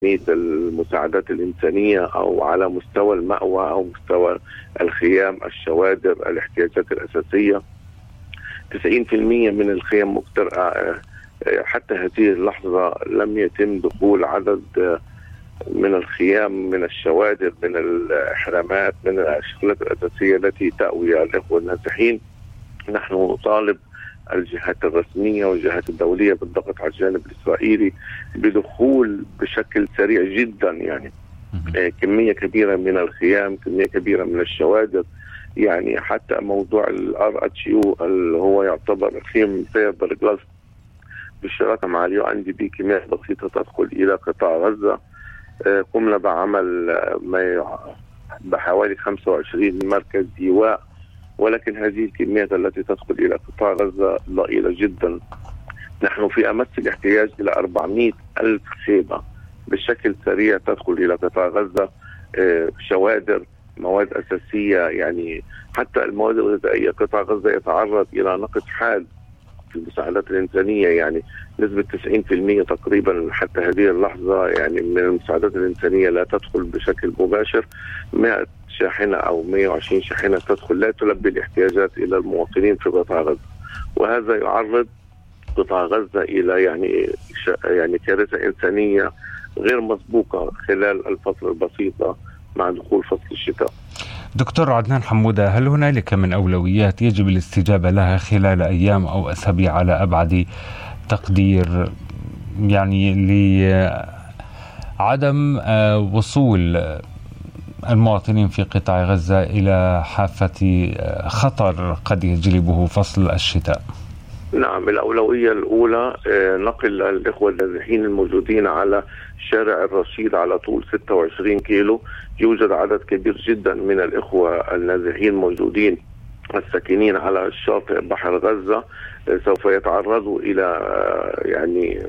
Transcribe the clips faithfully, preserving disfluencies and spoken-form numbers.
المساعدات الإنسانية أو على مستوى المأوى أو مستوى الخيام، الشوادر، الاحتياجات الأساسية. تسعين بالمئة من الخيام مخترقة. حتى هذه اللحظة لم يتم دخول عدد من الخيام، من الشوادر، من الإحرامات، من الشغلات الأساسية التي تأوي الإخوة النازحين. نحن نطالب الجهات الرسمية والجهات الدولية بالضغط على الجانب الإسرائيلي بدخول بشكل سريع جدا، يعني كمية كبيرة من الخيام، كمية كبيرة من الشوادر. يعني حتى موضوع الار اتش يو اللي هو يعتبر خيم سير برجلاس بالشراكة مع اليو ان دي بي، كمية بسيطة تدخل إلى قطاع غزة. قمنا بعمل ما بحوالي خمسة وعشرين مركز إيواء، ولكن هذه الكميات التي تدخل إلى قطاع غزة ضئيلة جدا. نحن في أمس الاحتياج إلى أربعمئة ألف خيمة بشكل سريع تدخل إلى قطاع غزة، شوادر، مواد أساسية. يعني حتى المواد الغذائية قطاع غزة يتعرض إلى نقص حاد في المساعدات الإنسانية، يعني نسبة تسعين بالمئة تقريبا حتى هذه اللحظة يعني من المساعدات الإنسانية لا تدخل بشكل مباشر. مئة شاحنة أو مئة وعشرين شاحنة تدخل لا تلبي الاحتياجات إلى المواطنين في قطاع غزة، وهذا يعرض قطاع غزة إلى يعني يعني كارثة إنسانية غير مسبوقة خلال الفترة البسيطة مع دخول فصل الشتاء. دكتور عدنان حمودة، هل هنالك من أولويات يجب الاستجابة لها خلال أيام أو أسابيع على أبعد تقدير، يعني لعدم وصول المواطنين في قطاع غزة إلى حافة خطر قد يجلبه فصل الشتاء؟ نعم، الأولوية الأولى نقل الإخوة النازحين الموجودين على شارع الرشيد على طول ستة وعشرين كيلو. يوجد عدد كبير جدا من الإخوة النازحين موجودين الساكنين على الشاطئ بحر غزة، سوف يتعرضوا إلى يعني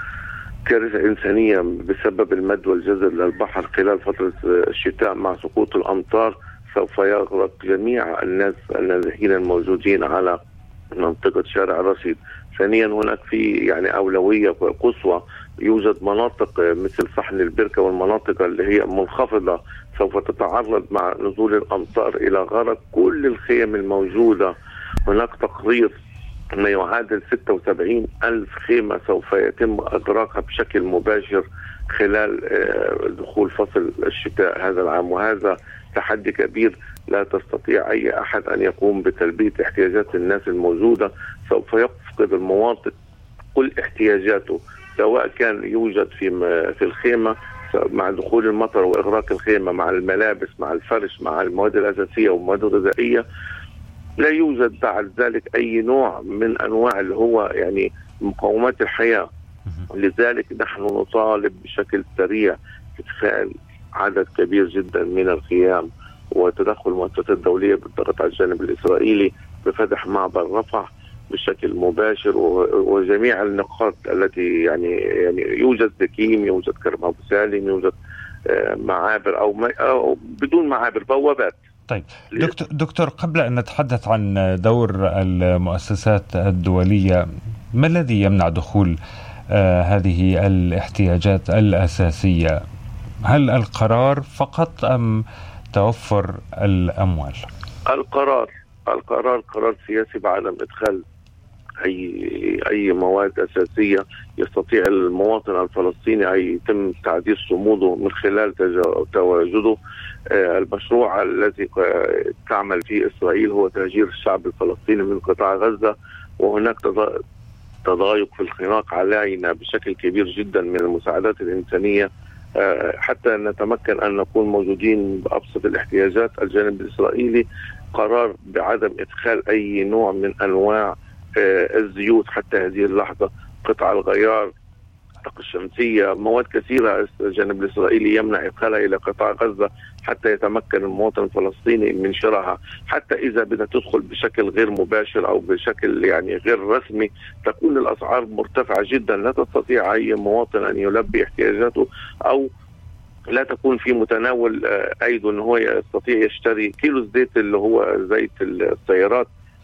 كارثة إنسانية بسبب المد والجزر للبحر خلال فترة الشتاء. مع سقوط الأمطار سوف يغرق جميع الناس النازحين الموجودين على منطقة شارع الرشيد. ثانيا هناك في يعني أولوية قصوى، يوجد مناطق مثل صحن البركة والمناطق اللي هي منخفضة سوف تتعرض مع نزول الأمطار إلى غرق كل الخيم الموجودة. هناك تقرير ما يعادل ستة وسبعين ألف خيمة سوف يتم إغراقها بشكل مباشر خلال دخول فصل الشتاء هذا العام، وهذا تحدي كبير لا تستطيع أي أحد أن يقوم بتلبية احتياجات الناس الموجودة. سوف يفقد المواطن كل احتياجاته، سواء كان يوجد في في الخيمة مع دخول المطر وإغراق الخيمة، مع الملابس، مع الفرش، مع المواد الأساسية والمواد الغذائية. لا يوجد بعد ذلك أي نوع من أنواع اللي هو يعني مقومات الحياة. لذلك نحن نطالب بشكل سريع إدخال عدد كبير جدا من الخيام وتدخل المؤسسات الدولية بالضغط على الجانب الإسرائيلي بفتح معبر رفح بشكل مباشر، وجميع النقاط التي يعني يعني يوجد دكيم، يوجد كرم أبو سالم، يوجد معابر أو, ما أو بدون معابر، بوابات. طيب دكتور, دكتور قبل أن نتحدث عن دور المؤسسات الدولية، ما الذي يمنع دخول آه هذه الاحتياجات الأساسية؟ هل القرار فقط أم توفر الأموال؟ القرار القرار قرار سياسي بعدم إدخال أي أي مواد أساسية يستطيع المواطن الفلسطيني أن يتم تعزيز صموده من خلال تواجده. المشروع الذي تعمل فيه إسرائيل هو تهجير الشعب الفلسطيني من قطاع غزة، وهناك تضايق في الخناق علينا بشكل كبير جدا من المساعدات الإنسانية حتى نتمكن أن نكون موجودين بأبسط الاحتياجات. الجانب الإسرائيلي قرار بعدم إدخال أي نوع من أنواع الزيوت حتى هذه اللحظة، قطع الغيار، الطاقة الشمسية، مواد كثيرة الجانب الإسرائيلي يمنع إدخالها إلى قطاع غزة حتى يتمكن المواطن الفلسطيني من شرائها. حتى إذا بدها تدخل بشكل غير مباشر أو بشكل يعني غير رسمي تكون الأسعار مرتفعة جدا، لا تستطيع أي مواطن أن يلبي احتياجاته، أو لا تكون في متناول أيضا أنه هو يستطيع يشتري كيلو زيت اللي هو زيت السيارات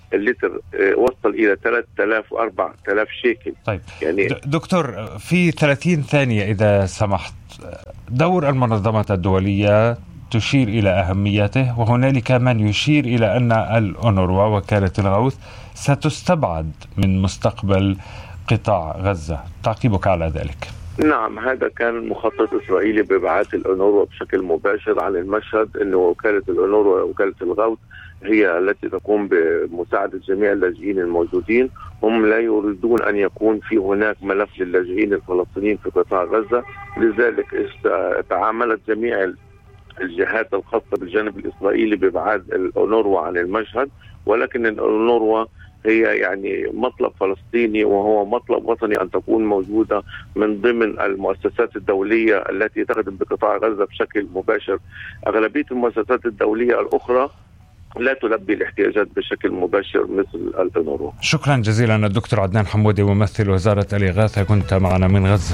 اللتر وصل إلى ثلاثة آلاف وأربعة آلاف شيكل. طيب يعني دكتور، في ثلاثين ثانية إذا سمحت، دور المنظمات الدولية تشير إلى أهميته، وهنالك من يشير إلى أن الأونروا وكالة الغوث ستستبعد من مستقبل قطاع غزة. تعقيبك على ذلك؟ نعم، هذا كان مخطط إسرائيلي بإبعاد الأونروا بشكل مباشر عن المشهد، أنه وكالة الأونروا وكالة الغوث هي التي تقوم بمساعدة جميع اللاجئين الموجودين. هم لا يريدون أن يكون في هناك ملف للاجئين الفلسطينيين في قطاع غزة، لذلك تعاملت جميع الجهات الخاصة بالجانب الإسرائيلي بإبعاد الأونروا عن المشهد، ولكن الأونروا هي يعني مطلب فلسطيني، وهو مطلب وطني أن تكون موجودة من ضمن المؤسسات الدولية التي تخدم بقطاع غزة بشكل مباشر. أغلبية المؤسسات الدولية الأخرى لا تلبي الاحتياجات بشكل مباشر مثل الأونروا. شكرا جزيلا الدكتور عدنان حمودي، ممثل وزارة الإغاثة، كنت معنا من غزة.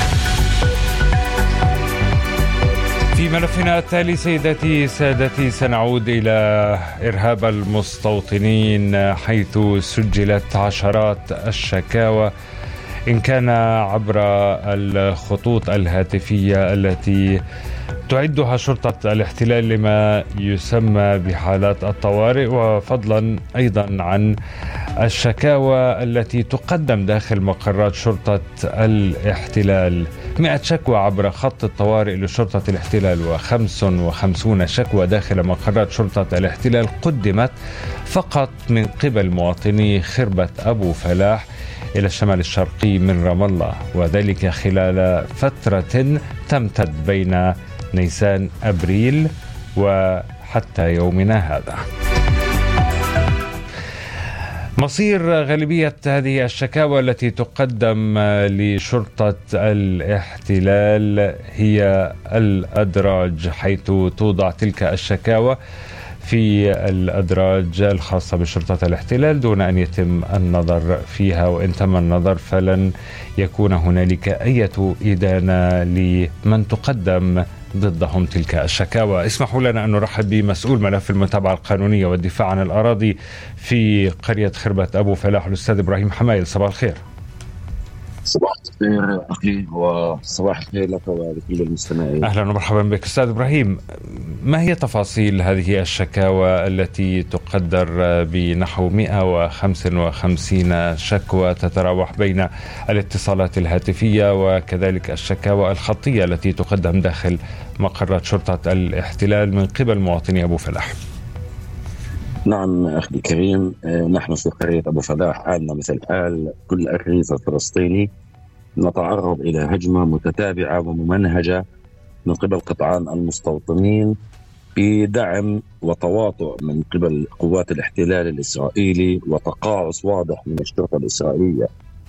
في ملفنا التالي سيداتي سادتي سنعود إلى إرهاب المستوطنين، حيث سجلت عشرات الشكاوى إن كان عبر الخطوط الهاتفية التي تعدها شرطة الاحتلال لما يسمى بحالات الطوارئ، وفضلا أيضا عن الشكاوى التي تقدم داخل مقرات شرطة الاحتلال. مئة شكوى عبر خط الطوارئ لشرطة الاحتلال وخمس وخمسون شكوى داخل مقرات شرطة الاحتلال قدمت فقط من قبل مواطني خربة أبو فلاح إلى الشمال الشرقي من رام الله، وذلك خلال فترة تمتد بين نيسان أبريل وحتى يومنا هذا. مصير غالبية هذه الشكاوى التي تقدم لشرطة الاحتلال هي الأدراج، حيث توضع تلك الشكاوى في الأدراج الخاصة بشرطة الاحتلال دون أن يتم النظر فيها، وإن تم النظر فلن يكون هنالك أي إدانة لمن تقدم ضدهم تلك الشكاوى. اسمحوا لنا أن نرحب بمسؤول ملف المتابعة القانونية والدفاع عن الأراضي في قرية خربة أبو فلاح، الأستاذ إبراهيم حمايل. صباح الخير. صباح الخير أخي، وصباح الخير لك ولكل المستمعين. أهلا ومرحبا بك أستاذ إبراهيم. ما هي تفاصيل هذه الشكاوى التي تقدر بنحو مئة وخمسة وخمسين شكوى تتراوح بين الاتصالات الهاتفية وكذلك الشكاوى الخطية التي تقدم داخل مقرات شرطة الاحتلال من قبل مواطني أبو فلاح؟ نعم أخي الكريم، نحن في قرية أبو فلاح حالنا مثل حال كل الريف الفلسطيني، نتعرض إلى هجمة متتابعة وممنهجة من قبل قطعان المستوطنين بدعم وتواطؤ من قبل قوات الاحتلال الإسرائيلي وتقاعس واضح من الشرطة الإسرائيلية.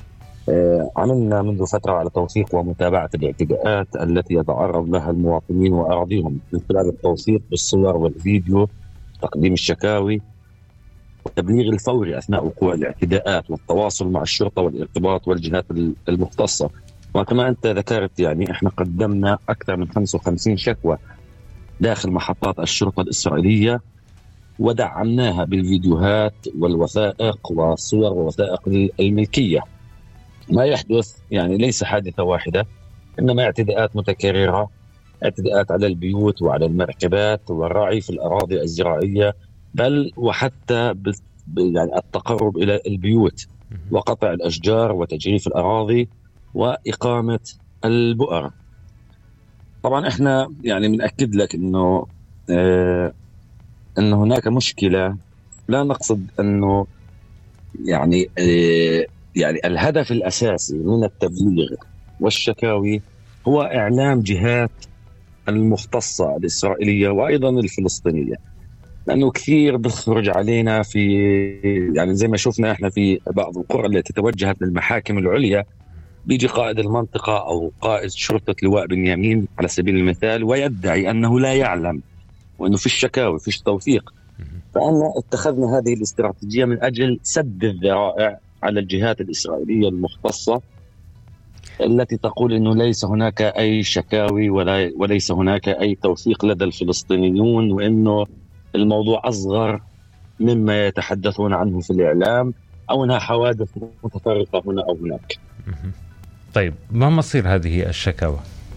عملنا منذ فترة على توثيق ومتابعة الاعتداءات التي يتعرض لها المواطنين وأراضيهم من خلال التوثيق بالصور والفيديو، تقديم الشكاوي والتبليغ الفوري أثناء وقوع الاعتداءات، والتواصل مع الشرطة والارتباط والجهات المختصة. وكما أنت ذكرت يعني إحنا قدمنا أكثر من خمسة وخمسين شكوى داخل محطات الشرطة الإسرائيلية، ودعمناها بالفيديوهات والوثائق والصور ووثائق الملكية. ما يحدث يعني ليس حادثة واحدة، إنما اعتداءات متكررة، اعتداءات على البيوت وعلى المركبات والرعي في الأراضي الزراعية، بل وحتى يعني التقرب إلى البيوت وقطع الأشجار وتجريف الأراضي وإقامة البؤر. طبعا احنا يعني بنأكد لك انه اه ان هناك مشكلة، لا نقصد انه يعني اه يعني الهدف الأساسي من التبليغ والشكاوي هو إعلام جهات المختصة الإسرائيلية وأيضا الفلسطينية، لأنه كثير بخرج علينا في يعني زي ما شفنا احنا في بعض القرى التي توجهت للمحاكم العليا، بيجي قائد المنطقة أو قائد شرطة لواء بنيامين على سبيل المثال ويدعي أنه لا يعلم وأنه في الشكاوي فيش توثيق. فأنا اتخذنا هذه الاستراتيجية من أجل سد الذرائع على الجهات الإسرائيلية المختصة التي تقول أنه ليس هناك أي شكاوي ولا وليس هناك أي توثيق لدى الفلسطينيون، وأنه الموضوع أصغر مما يتحدثون عنه في الإعلام أو أنها حوادث متفرقة هنا أو هناك. طيب ما مصير هذه الشكاوى؟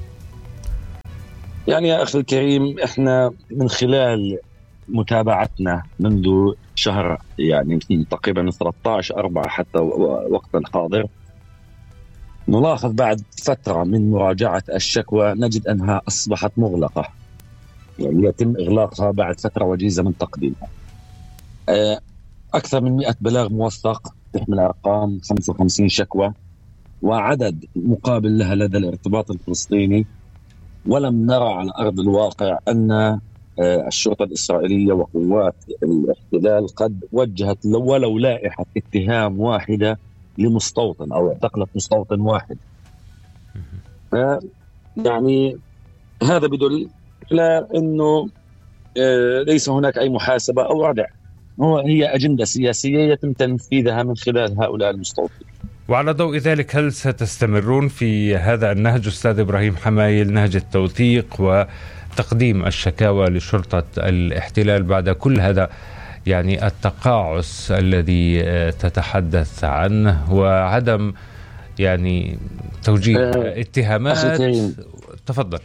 يعني يا أخي الكريم، إحنا من خلال متابعتنا منذ شهر يعني في تقريبا ثلاثة عشر أربعة حتى وقت الحاضر، نلاحظ بعد فترة من مراجعة الشكوى نجد أنها أصبحت مغلقة، يعني يتم إغلاقها بعد فترة وجيزة من تقديمها. أكثر من مئة بلاغ موثق تحمل أرقام خمسة وخمسين شكوى وعدد مقابل لها لدى الارتباط الفلسطيني، ولم نرى على أرض الواقع أن الشرطة الإسرائيلية وقوات الاحتلال قد وجهت ولو لائحة اتهام واحدة لمستوطن أو اعتقلت مستوطن واحد. يعني هذا بدل على أنه ليس هناك أي محاسبة أو ردع، هي أجندة سياسية يتم تنفيذها من خلال هؤلاء المستوطنين. وعلى ضوء ذلك هل ستستمرون في هذا النهج أستاذ إبراهيم حمايل، نهج التوثيق وتقديم الشكاوى لشرطة الاحتلال بعد كل هذا يعني التقاعس الذي تتحدث عنه وعدم يعني توجيه أه اتهامات؟ تفضل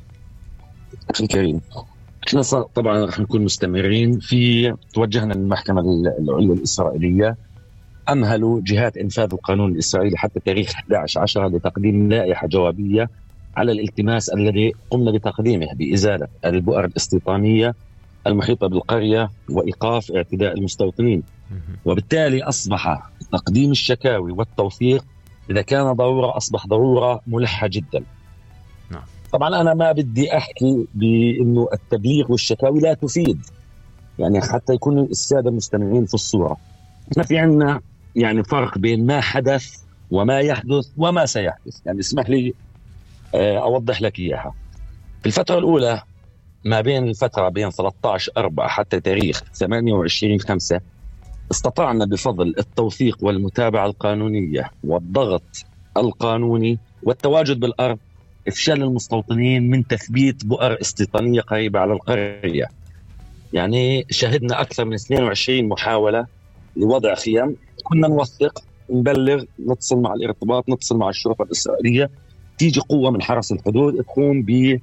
أخي كريم، احنا طبعا رح نكون مستمرين في توجهنا للمحكمة العليا الإسرائيلية. أمهلوا جهات إنفاذ القانون الإسرائيلي حتى تاريخ أحد عشر عشرة لتقديم لائحة جوابية على الالتماس الذي قمنا بتقديمه بإزالة البؤر الاستيطانية المحيطة بالقرية وإيقاف اعتداء المستوطنين، وبالتالي أصبح تقديم الشكاوي والتوثيق إذا كان ضرورة أصبح ضرورة ملحة جدا. طبعا أنا ما بدي أحكي بأنه التبليغ والشكاوي لا تفيد، يعني حتى يكون السادة المستمعين في الصورة. احنا في عنا يعني فرق بين ما حدث وما يحدث وما سيحدث. يعني اسمح لي أوضح لك إياها. في الفترة الأولى ما بين الفترة بين ثلاثة عشر أربعة حتى تاريخ ثمانية وعشرين خمسة استطعنا بفضل التوثيق والمتابعة القانونية والضغط القانوني والتواجد بالأرض إفشال المستوطنين من تثبيت بؤر استيطانية قريبة على القرية. يعني شهدنا أكثر من اثنين وعشرين محاولة لوضع خيام، كنا نوثق نبلغ نتصل مع الارتباط نتصل مع الشرطة الإسرائيلية، تيجي قوة من حرس الحدود تقوم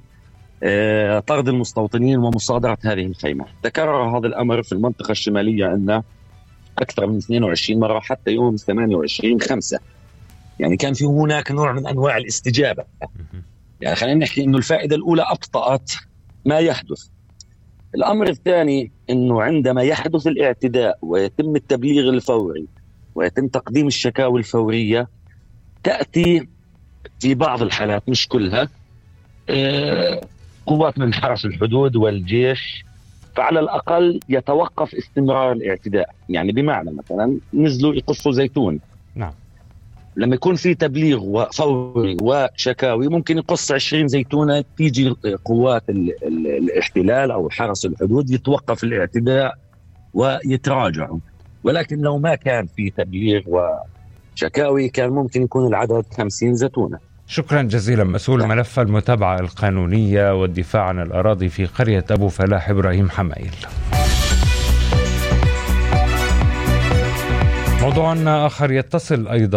بطرد المستوطنين ومصادرة هذه الخيمة. تكرر هذا الأمر في المنطقة الشمالية عندنا أكثر من اثنين وعشرين مرة حتى يوم ثمانية وعشرين خمسة. يعني كان في هناك نوع من أنواع الاستجابة. يعني خلينا نحكي إنه الفائدة الأولى أبطأت ما يحدث. الأمر الثاني إنه عندما يحدث الاعتداء ويتم التبليغ الفوري ويتم تقديم الشكاوى الفورية، تأتي في بعض الحالات مش كلها قوات من حرس الحدود والجيش، فعلى الأقل يتوقف استمرار الاعتداء. يعني بمعنى مثلا نزلوا يقصوا زيتون، نعم، لما يكون في تبليغ فوري وشكاوي ممكن يقص عشرين زيتونة، تيجي قوات ال ال الاحتلال أو حرس الحدود يتوقف الاعتداء ويتراجعوا. ولكن لو ما كان في تبليغ وشكاوي كان ممكن يكون العدد خمسين زيتونة. شكرا جزيلا. مسؤول لا. ملف المتابعة القانونية والدفاع عن الأراضي في قرية أبو فلاح إبراهيم حمايل. موضوع آخر يتصل أيضا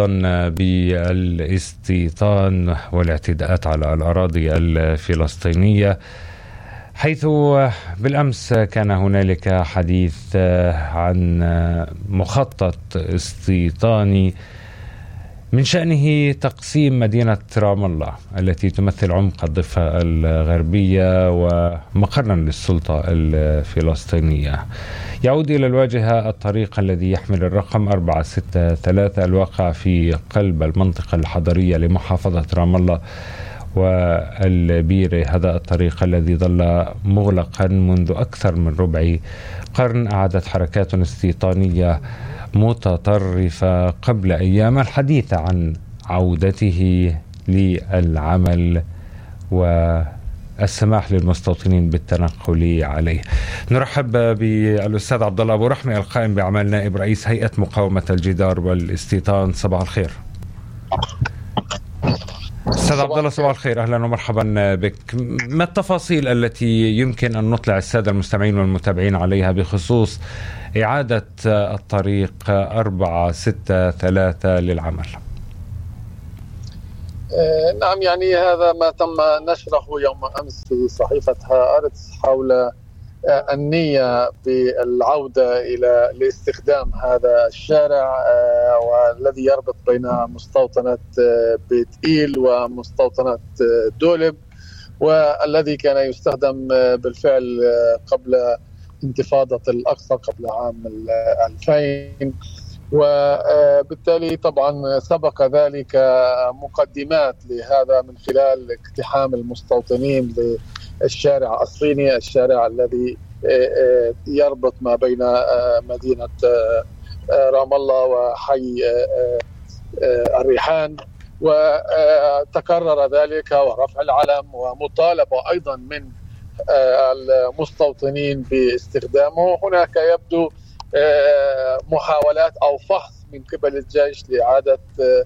بالاستيطان والاعتداءات على الأراضي الفلسطينية، حيث بالأمس كان هنالك حديث عن مخطط استيطاني من شأنه تقسيم مدينة رام الله التي تمثل عمق الضفة الغربية ومقرا للسلطة الفلسطينية. يعود إلى الواجهة الطريق الذي يحمل الرقم أربعة ستة ثلاثة الواقع في قلب المنطقة الحضرية لمحافظة رام الله والبيرة. هذا الطريق الذي ظل مغلقا منذ أكثر من ربع قرن أعادت حركات استيطانية متطرفة قبل أيام الحديث عن عودته للعمل والسماح للمستوطنين بالتنقل عليه. نرحب بالأستاذ عبد الله أبو رحمة القائم بأعمال نائب رئيس هيئة مقاومة الجدار والاستيطان. صباح الخير. أستاذ عبد الله صباح الخير، أهلا ومرحبا بك. ما التفاصيل التي يمكن أن نطلع السادة المستمعين والمتابعين عليها بخصوص إعادة الطريق أربعة ستة ثلاثة للعمل؟ آه نعم، يعني هذا ما تم نشره يوم أمس في صحيفة هآرتس حول آه النية بالعودة إلى لاستخدام هذا الشارع آه والذي يربط بين مستوطنة آه بيت إيل ومستوطنة آه دولب، والذي كان يستخدم آه بالفعل آه قبل انتفاضة الأقصى قبل عام ألفين، وبالتالي طبعا سبق ذلك مقدمات لهذا من خلال اقتحام المستوطنين للشارع الصيني، الشارع الذي يربط ما بين مدينة رام الله وحي الريحان، وتكرر ذلك ورفع العلم ومطالبة أيضا من المستوطنين باستخدامه. هناك يبدو محاولات أو فحص من قبل الجيش لإعادة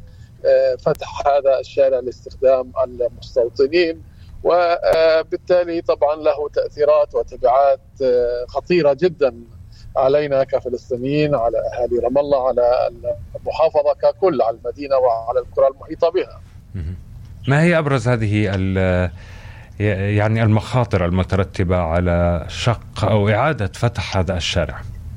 فتح هذا الشارع لاستخدام المستوطنين، وبالتالي طبعا له تأثيرات وتبعات خطيرة جدا علينا كفلسطينيين، على أهالي رام الله، على المحافظة ككل، على المدينة وعلى القرى المحيطة بها. ما هي أبرز هذه يعني المخاطر المترتبة على شق أو إعادة فتح هذا الشارع؟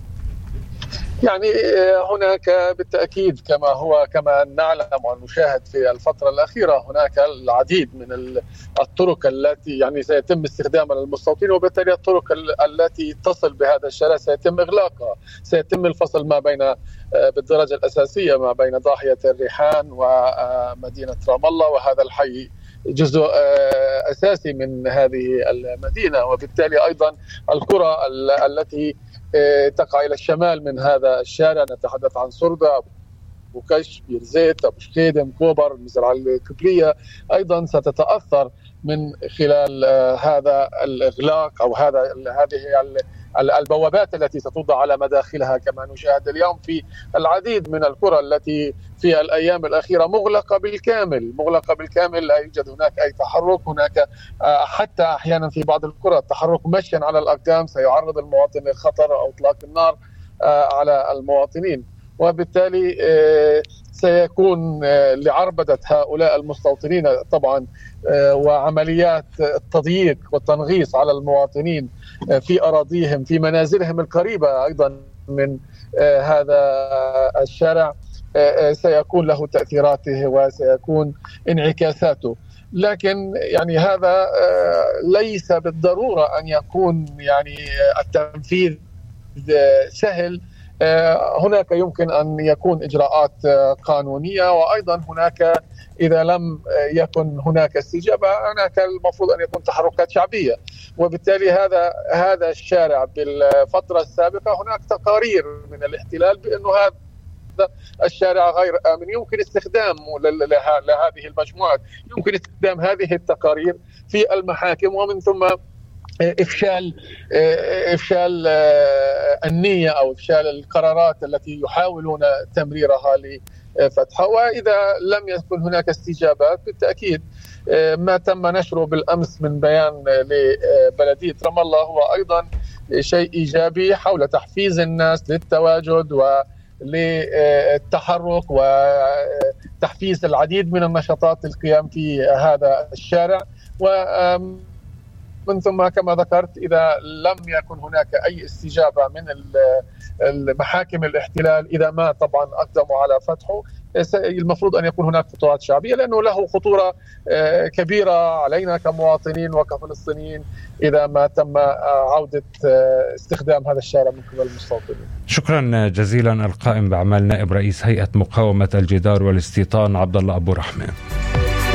يعني هناك بالتأكيد كما هو كما نعلم ونشاهد في الفترة الأخيرة هناك العديد من الطرق التي يعني سيتم استخدامها للمستوطنين، وبالتالي الطرق التي تصل بهذا الشارع سيتم إغلاقها، سيتم الفصل ما بين بالدرجة الأساسية ما بين ضاحية الريحان ومدينة رام الله، وهذا الحي جزء أساسي من هذه المدينة، وبالتالي أيضا القرى التي تقع إلى الشمال من هذا الشارع، نتحدث عن سردة، أبو كش، بير زيت، أبو شخيدم، كوبر، المزرعة الكبرية، أيضا ستتأثر من خلال هذا الإغلاق أو هذا هذه البوابات التي ستوضع على مداخلها، كما نشاهد اليوم في العديد من القرى التي في الأيام الأخيرة مغلقة بالكامل مغلقة بالكامل لا يوجد هناك أي تحرك. هناك حتى أحيانا في بعض القرى التحرك مشيا على الأقدام سيعرض المواطن للخطر أو إطلاق النار على المواطنين، وبالتالي سيكون لعربدة هؤلاء المستوطنين طبعا وعمليات التضييق والتنغيص على المواطنين في أراضيهم في منازلهم القريبة أيضا من هذا الشارع، سيكون له تأثيراته وسيكون انعكاساته. لكن يعني هذا ليس بالضرورة أن يكون يعني التنفيذ سهل، هناك يمكن أن يكون إجراءات قانونية، وأيضا هناك إذا لم يكن هناك استجابة هناك المفروض أن يكون تحركات شعبية. وبالتالي هذا هذا الشارع بالفترة السابقة هناك تقارير من الاحتلال بأنه هذا الشارع غير آمن، يمكن استخدام لهذه المجموعات، يمكن استخدام هذه التقارير في المحاكم، ومن ثم إفشال إفشال النية أو إفشال القرارات التي يحاولون تمريرها لفتحها. وإذا لم يكن هناك استجابات بالتأكيد ما تم نشره بالأمس من بيان لبلدية رام الله هو أيضا شيء إيجابي حول تحفيز الناس للتواجد وللتحرك وتحفيز العديد من النشاطات القيام في هذا الشارع. و من ثم كما ذكرت إذا لم يكن هناك أي استجابة من المحاكم الاحتلال، إذا ما طبعا أقدموا على فتحه، المفروض أن يكون هناك خطوات شعبية، لأنه له خطورة كبيرة علينا كمواطنين وكفلسطينيين إذا ما تم عودة استخدام هذا الشارع من قبل المستوطنين. شكرا جزيلا القائم بأعمال نائب رئيس هيئة مقاومة الجدار والاستيطان عبد الله أبو رحمن.